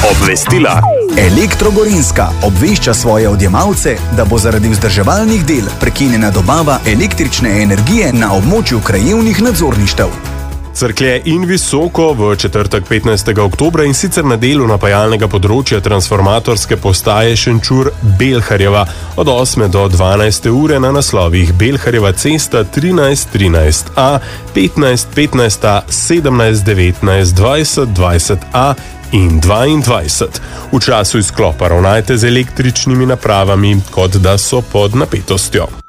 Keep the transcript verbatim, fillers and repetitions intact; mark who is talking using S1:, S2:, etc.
S1: Obvestila.
S2: Elektro Gorenjska obvešča svoje odjemalce, da bo zaradi vzdrževalnih del prekinjena dobava električne energije na območju krajevnih nadzorništev.
S1: Cerklje in Visoko v četrtek petnajstega oktobra in sicer na delu napajalnega področja transformatorske postaje Šenčur-Belharjeva od osme do dvanajste ure na naslovih Belharjeva cesta trinajst trinajst A, petnajst petnajst A, sedemnajst devetnajst, dvajset dvajset A in dvaindvajset. V času izklopa ravnajte z električnimi napravami, kot da so pod napetostjo.